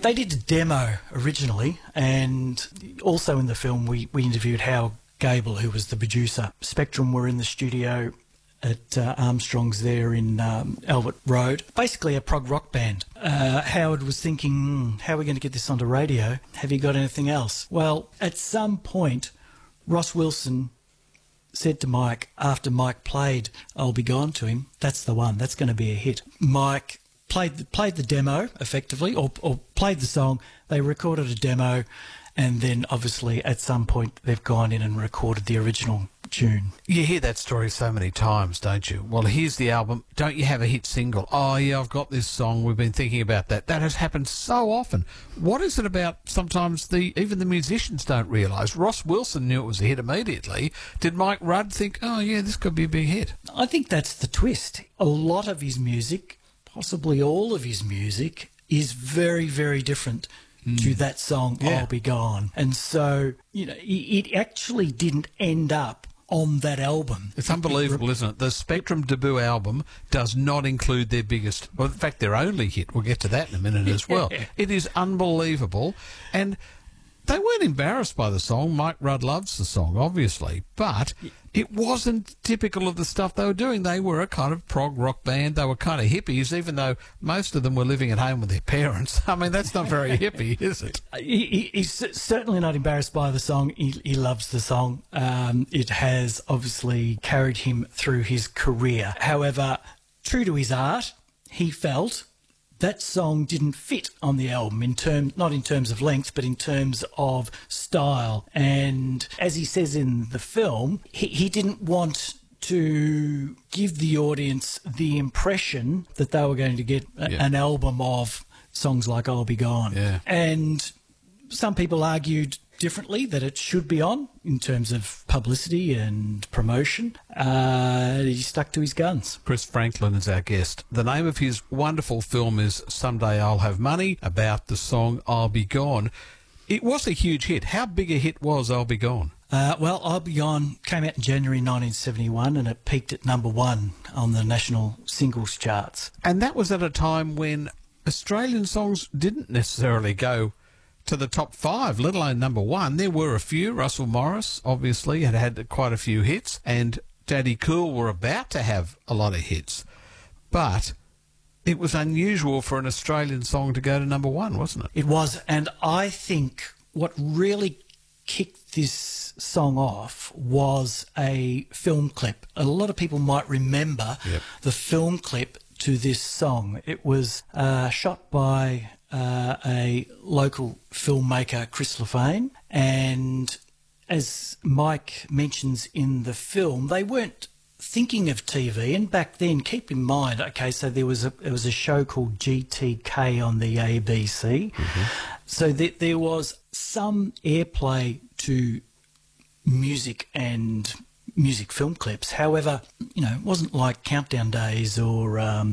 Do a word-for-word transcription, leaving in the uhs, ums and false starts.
They did a demo originally, and also in the film we, we interviewed Howard Gable, who was the producer. Spectrum were in the studio at uh, Armstrong's there in um, Albert Road. Basically a prog rock band. Uh, Howard was thinking, hmm, how are we going to get this onto radio? Have you got anything else? Well, at some point, Ross Wilson said to Mike, after Mike played I'll Be Gone to him, that's the one, that's going to be a hit. Mike played the, played the demo, effectively, or, or played the song. They recorded a demo, and then obviously at some point they've gone in and recorded the original tune. You hear that story so many times, don't you? Well, here's the album. Don't you have a hit single? Oh, yeah, I've got this song. We've been thinking about that. That has happened so often. What is it about sometimes the even the musicians don't realise? Ross Wilson knew it was a hit immediately. Did Mike Rudd think, oh, yeah, this could be a big hit? I think that's the twist. A lot of his music, possibly all of his music, is very, very different mm. to that song, yeah. I'll Be Gone. And so, you know, it actually didn't end up on that album. It's unbelievable, isn't it? The Spectrum debut album does not include their biggest, well, in fact, their only hit. We'll get to that in a minute as well. It is unbelievable. And they weren't embarrassed by the song. Mike Rudd loves the song, obviously, but it wasn't typical of the stuff they were doing. They were a kind of prog rock band. They were kind of hippies, even though most of them were living at home with their parents. I mean, that's not very hippie, is it? He, he's certainly not embarrassed by the song. He, he loves the song. Um, it has obviously carried him through his career. However, true to his art, he felt that song didn't fit on the album, in term, not in terms of length, but in terms of style. And as he says in the film, he, he didn't want to give the audience the impression that they were going to get a, yeah. an album of songs like I'll Be Gone. Yeah. And some people argued differently, that it should be on in terms of publicity and promotion. Uh, he stuck to his guns. Chris Franklin is our guest. The name of his wonderful film is Someday I'll Have Money, about the song I'll Be Gone. It was a huge hit. How big a hit was I'll Be Gone? Uh, well, I'll Be Gone came out in January nineteen seventy-one, and it peaked at number one on the national singles charts. And that was at a time when Australian songs didn't necessarily go to the top five, let alone number one. There were a few. Russell Morris, obviously, had had quite a few hits, and Daddy Cool were about to have a lot of hits. But it was unusual for an Australian song to go to number one, wasn't it? It was, and I think what really kicked this song off was a film clip. A lot of people might remember yep. the film clip to this song. It was uh, shot by Uh, a local filmmaker, Chris Lefane, and as Mike mentions in the film, they weren't thinking of T V. And back then, keep in mind, okay, so there was a there was a show called G T K on the A B C, mm-hmm. so th- there was some airplay to music and music film clips. However, you know, it wasn't like Countdown Days or um,